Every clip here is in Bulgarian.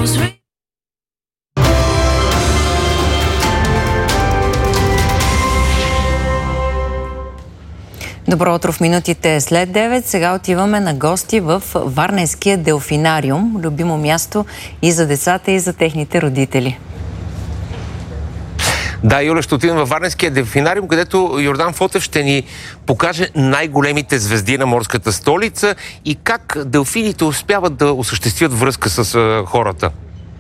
Добро утро, в минутите след 9. Сега отиваме на гости в Варненския делфинариум. Любимо място и за децата, и за техните родители. Да, Юля, ще отидем във Варненския делфинариум, където Йордан Фотев ще ни покаже най-големите звезди на морската столица и как делфините успяват да осъществят връзка с хората.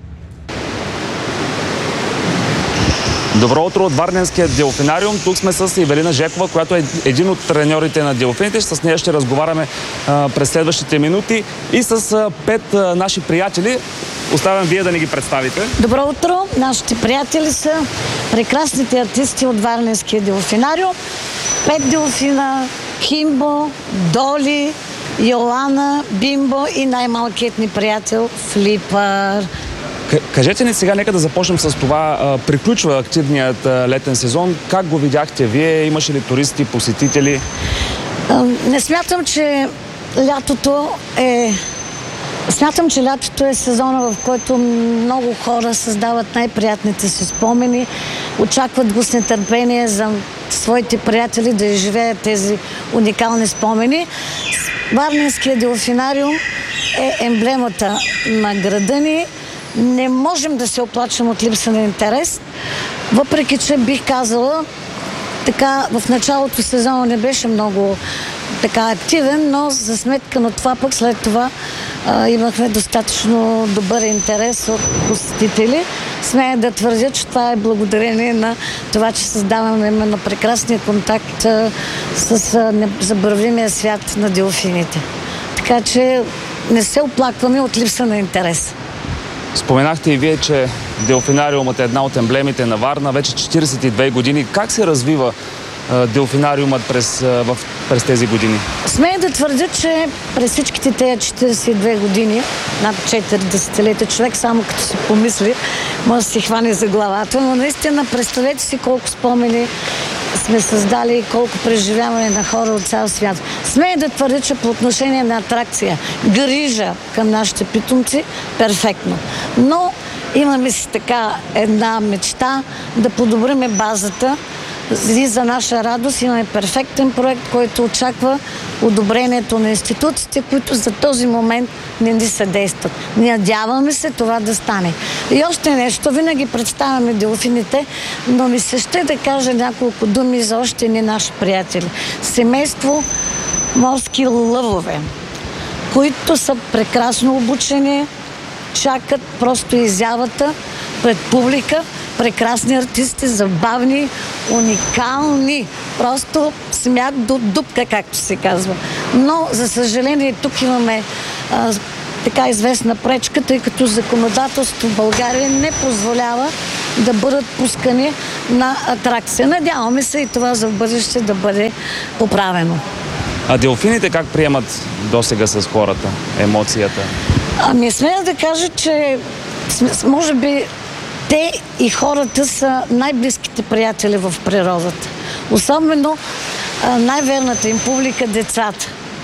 Добро утро от Варненския делфинариум. Тук сме с Ивелина Жекова, която е един от треньорите на делфините. С нея ще разговаряме през следващите минути и с 5 наши приятели. Оставям вие да ни ги представите. Добро утро! Нашите приятели са прекрасните артисти от Варненския делфинариум. 5 делфина, Химбо, Доли, Йоана, Бимбо и най-малкият ни приятел Флипър. Кажете ни сега, нека да започнем с това. Приключва активният летен сезон. Как го видяхте вие? Имаше ли туристи, посетители? Не смятам, че лятото е... Смятам, че лятото е сезона, в който много хора създават най-приятните си спомени, очакват го с нетърпение за своите приятели да изживеят тези уникални спомени. Варненския делфинариум е емблемата на града ни. Не можем да се оплачем от липса на интерес, въпреки че бих казала, така в началото сезона не беше много така активен, но за сметка на това пък след това имахме достатъчно добър интерес от посетители. Смея да твърдя, че това е благодарение на това, че създаваме именно прекрасния контакт с незабравимия свят на делфините. Така че не се оплакваме от липса на интерес. Споменахте и вие, че делфинариумът е една от емблемите на Варна, вече 42 години. Как се развива делфинариумът през тези години? Смея да твърдя, че през всичките тези 42 години, над 4 десетилетия, човек само като си помисли, може да си хване за главата, но наистина представете си колко спомени сме създали и колко преживяване на хора от цял свят. Смея да твърдя, че по отношение на атракция, грижа към нашите питомци, перфектно. Но имаме си така една мечта да подобриме базата и за наша радост имаме перфектен проект, който очаква одобрението на институциите, които за този момент не ни съдействат. Надяваме се това да стане. И още нещо, винаги представяме делфините, но ми се ще да кажа няколко думи за още не наши приятели. Семейство морски лъвове, които са прекрасно обучени, чакат просто изявата пред публика, прекрасни артисти, забавни, уникални, просто смях до дупка, както се казва. Но, за съжаление, тук имаме така известна пречка, тъй като законодателството в България не позволява да бъдат пускани на атракция. Надяваме се и това за в бъдеще да бъде поправено. А делфините как приемат досега с хората емоцията? Ами смея да кажа, че може би те и хората са най-близките приятели в природата. Особено най-верната им публика – децата.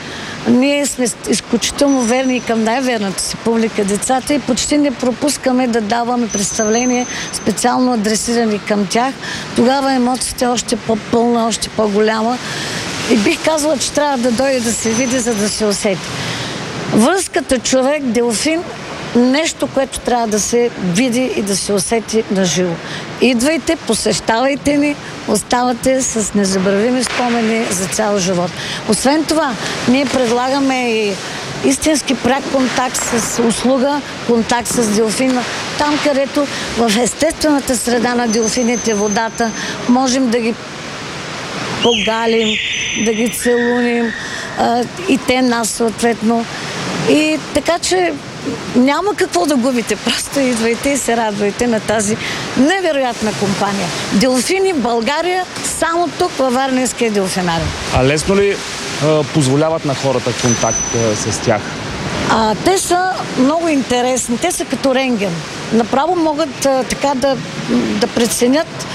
Ние сме изключително верни към най-верната си публика – децата, и почти не пропускаме да даваме представления специално адресирани към тях. Тогава емоцията е още по-пълна, още по-голяма. И бих казала, че трябва да дойде да се види, за да се усети. Връзката човек-делфин – нещо, което трябва да се види и да се усети на живо. Идвайте, посещавайте ни, оставате с незабравими спомени за цял живот. Освен това, ние предлагаме и истински пряк контакт с услуга, контакт с делфина. Там, където в естествената среда на делфините, водата, можем да ги погалим, да ги целуним, и те нас съответно. И така че няма какво да губите. Просто идвайте и се радвайте на тази невероятна компания. Делфини в България, само тук във Варненския делфинариум. А лесно ли позволяват на хората контакт с тях? Те са много интересни. Те са като рентген. Направо могат така да преценят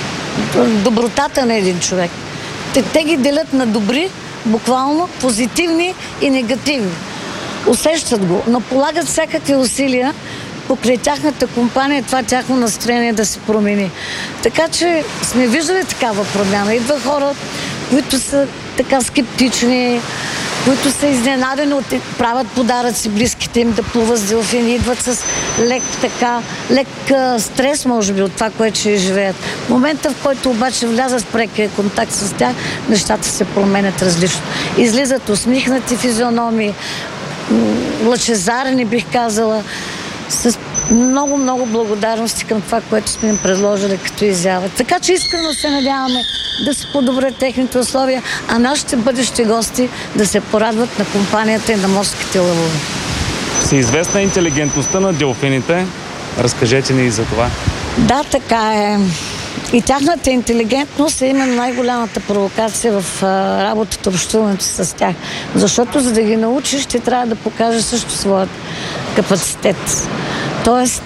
добротата на един човек. Те ги делят на добри, буквално, позитивни и негативни. Усещат го, но полагат всякакви усилия покрай тяхната компания това тяхно настроение да се промени. Така че сме виждали такава промяна. Идва хора, които са така скептични, които са изненадени, правят подаръци близките им да плуват с делфини, идват с лек стрес, може би, от това, което ще живеят. В момента, в който обаче влязат в прекия контакт с тях, нещата се променят различно. Излизат усмихнати физиономии, лъчезарени, бих казала, с много благодарности към това, което сме им предложили като изява. Така че искрено се надяваме да се подобрят техните условия, а нашите бъдещи гости да се порадват на компанията и на морските лъвове. Всеизвестна интелигентността на делфините. Разкажете ни и за това. Да, така е. И тяхната интелигентност е именно най-голямата провокация в работата, общуването с тях. Защото за да ги научиш, ще трябва да покажеш също своят капацитет. Тоест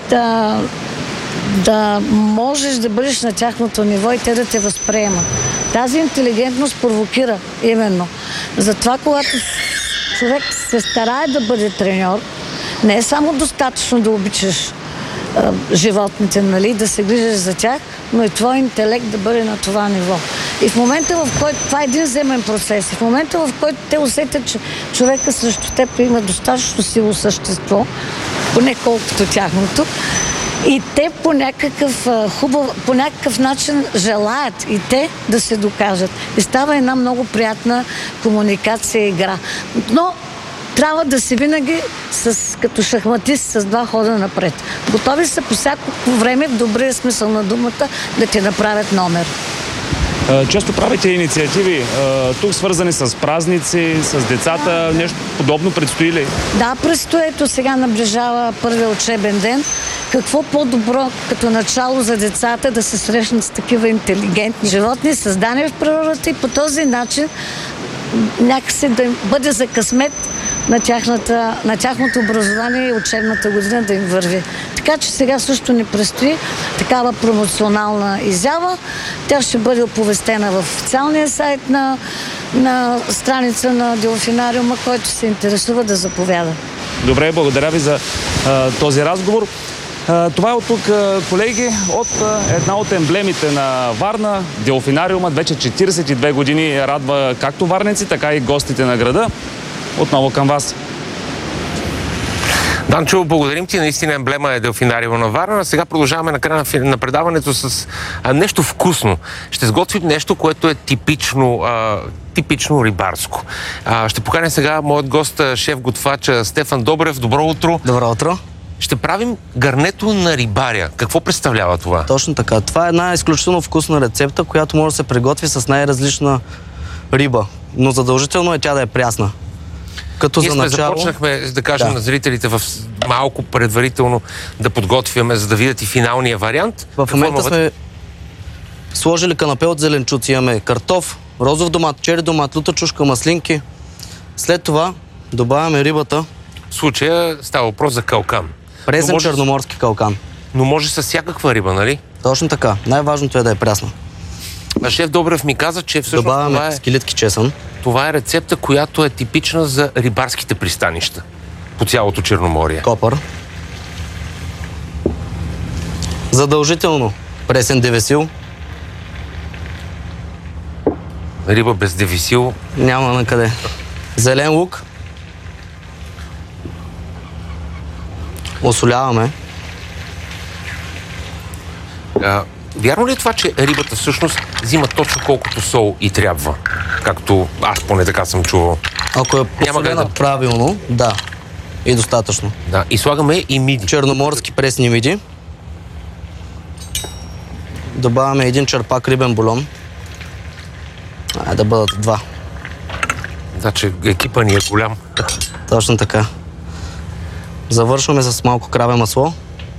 да можеш да бъдеш на тяхното ниво и те да те възприемат. Тази интелигентност провокира именно. Затова, когато човек се старае да бъде треньор, не е само достатъчно да обичаш животните, нали, да се грижиш за тях, но и твой интелект да бъде на това ниво. И в момента, в който това е един земен процес, и в момента, в който те усетят, че човека срещу теб има достатъчно силно същество, поне колкото тяхното, и те по някакъв начин желаят и те да се докажат. И става една много приятна комуникация и игра. Но трябва да си винаги като шахматист с два хода напред. Готови са по всяко време, в добрия смисъл на думата, да ти направят номер. Често правите инициативи, тук свързани с празници, с децата, нещо подобно предстои ли? Да, предстои. Ето сега наближава първия учебен ден. Какво по-добро като начало за децата да се срещнат с такива интелигентни животни, създани в природата и по този начин някакси да им бъде за късмет на тяхното образование и учебната година да им върви. Така че сега също ни предстои такава промоционална изява. Тя ще бъде оповестена в официалния сайт на страница на Делфинариума, който се интересува да заповяда. Добре, благодаря ви за този разговор. Това е от тук, колеги, от една от емблемите на Варна, Делфинариумът. Вече 42 години радва както варненци, така и гостите на града. Отново към вас. Данчо, благодарим ти. Наистина емблема е Делфинариума на Варна. Сега продължаваме на края на предаването с нещо вкусно. Ще сготвим нещо, което е типично рибарско. Ще поканя сега моят гост, шеф-готвач Стефан Добрев. Добро утро. Добро утро. Ще правим гарнето на рибаря. Какво представлява това? Точно така. Това е една изключително вкусна рецепта, която може да се приготви с най-различна риба. Но задължително е тя да е прясна. Като Ние за начало... започнахме, да кажем на зрителите, в малко предварително да подготвяме, за да видят и финалния вариант. В момента сме сложили канапе от зеленчуци. Имаме картоф, розов домат, чери домат, лута чушка, маслинки. След това добавяме рибата. В случая става въпрос за калкан. Пресен черноморски калкан. Но може с всякаква риба, нали? Точно така. Най-важното е да е прясна. А шеф Добрев ми каза, че всъщност добавяме скелетки чесън. Това е рецепта, която е типична за рибарските пристанища по цялото Черноморие. Копър. Задължително пресен девесил. Риба без девесил. Няма на къде. Зелен лук. Осоляваме. Вярно ли е това, че рибата всъщност взима точно колкото сол и трябва? Както аз поне така съм чувал. Ако е посолена правилно, да. И достатъчно. Да, и слагаме и миди. Черноморски пресни миди. Добавяме един черпак рибен бульон. Да бъдат два. Значи екипа ни е голям. Точно така. Завършваме с малко краве масло.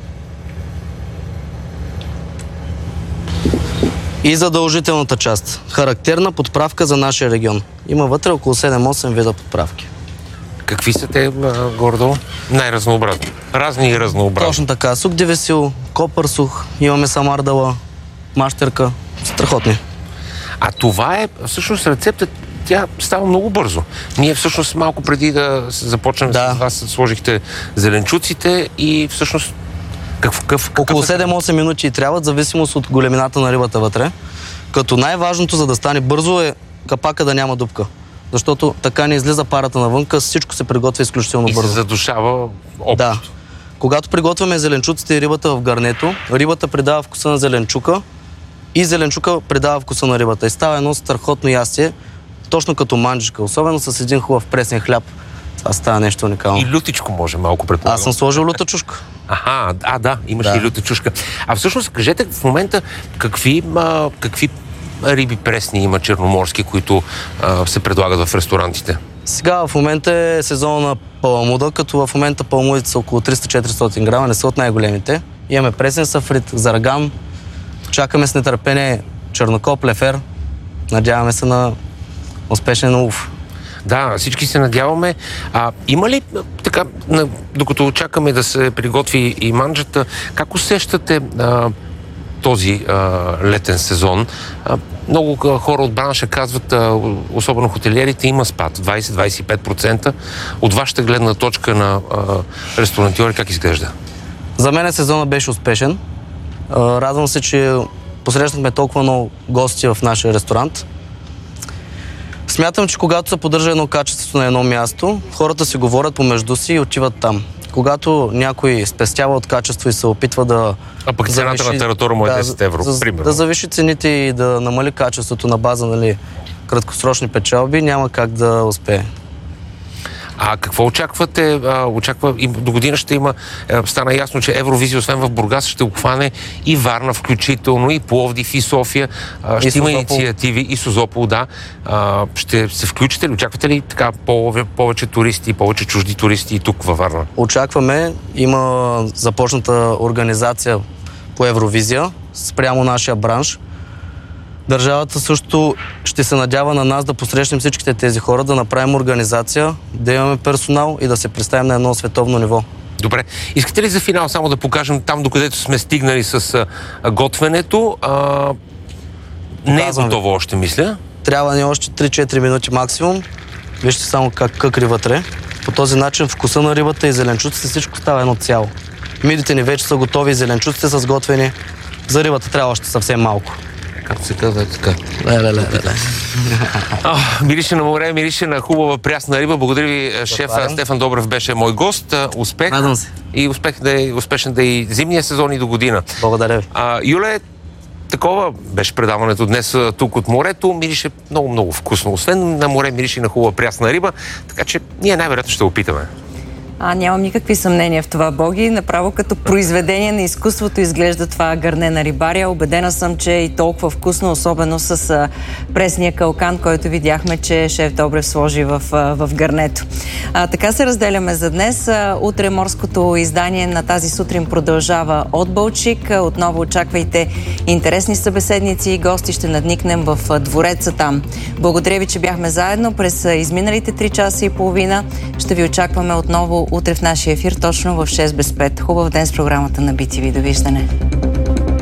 И задължителната част. Характерна подправка за нашия регион. Има вътре около 7-8 вида подправки. Какви са те, гордо? Най-разнообразни. Разни и разнообразни. Точно така. Сук девесил, копър сух, имаме самардала, мащерка. Страхотни. А това е всъщност рецептът. Тя става много бързо. Ние всъщност малко преди да започнем с вас сложихте зеленчуците и всъщност Около 7-8 минути трябват, зависимост от големината на рибата вътре. Като най-важното, за да стане бързо, е капака да няма дупка. Защото така не излиза парата навънка, всичко се приготвя изключително бързо. И се задушава общо. Да. Когато приготвяме зеленчуците и рибата в гарнето, рибата придава вкуса на зеленчука и зеленчука придава вкуса на рибата. И става едно страхотно ястие, точно като манджика, особено с един хубав пресен хляб. Това става нещо уникално. И лютичко може малко, предполагам. Аз съм сложил люта чушка. Да, имаш и люта чушка. А всъщност, кажете в момента какви риби пресни има черноморски, които се предлагат в ресторантите? Сега в момента е сезона на паламуда, като в момента паламудите са около 300-400 грама, не са от най-големите. Имаме пресен сафрит, зарган, чакаме с нетърпение чернокоп, лефер. Надяваме се на успешен улов. Да, всички се надяваме. Има ли така, докато чакаме да се приготви и манджата, как усещате този летен сезон? Много хора от бранша казват, особено хотелиерите, има спад 20-25%. От вашата гледна точка на ресторантьори, как изглежда? За мен сезона беше успешен. Радвам се, че посрещнахме толкова много гости в нашия ресторант. Смятам, че когато се поддържа едно качество на едно място, хората си говорят помежду си и отиват там. Когато някой спестява от качество и се опитва да... А пък цената на тератора му е 10 евро, примерно. Да завиши цените и да намали качеството на база, краткосрочни печалби, няма как да успее. А какво очаквате? И до година ще има, стана ясно, че Евровизия, освен в Бургас, ще обхване и Варна, включително и Пловдив, и София. Ще има инициативи и Созопол, да. Ще се включите ли? Очаквате ли така повече туристи, повече чужди туристи и тук във Варна? Очакваме. Има започната организация по Евровизия спрямо нашия бранш. Държавата също ще се надява на нас да посрещнем всичките тези хора, да направим организация, да имаме персонал и да се представим на едно световно ниво. Добре. Искате ли за финал само да покажем там, докъдето сме стигнали с готвенето? Не е готово още, мисля. Трябва ни още 3-4 минути максимум. Вижте само как къкри вътре. По този начин вкуса на рибата и зеленчуците, всичко става едно цяло. Мидите ни вече са готови, зеленчуците са сготвени. За рибата трябва още съвсем малко. Както се казва, така. Мирише на море, мирише на хубава прясна риба. Благодаря ви, шеф Стефан Добрев беше мой гост. Успех. Радвам се. И успешен да и зимния сезон и до година. Благодаря ви. Юле, такова беше предаването днес тук от морето. Мирише много вкусно. Освен на море, мирише на хубава прясна риба. Така че ние най-вероятно ще опитаме. Нямам никакви съмнения в това, Боги. Направо като произведение на изкуството изглежда това гърне на рибаря. Убедена съм, че е и толкова вкусно, особено с пресния калкан, който видяхме, че шеф Добрев сложи в гърнето. Така се разделяме за днес. Утре морското издание на тази сутрин продължава от Балчик. Отново очаквайте интересни събеседници и гости. Ще надникнем в двореца там. Благодаря ви, че бяхме заедно през изминалите 3 часа и половина. Ще ви очакваме отново утре в нашия ефир, точно в 6 без 5. Хубав ден с програмата на BTV. Довиждане!